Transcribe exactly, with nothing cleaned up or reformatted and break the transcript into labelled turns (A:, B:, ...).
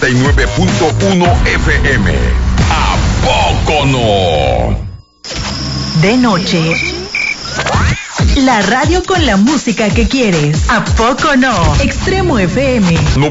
A: noventa y nueve punto uno F M. ¿A poco no?
B: De noche. La radio con la música que quieres. ¿A poco no? Extremo F M.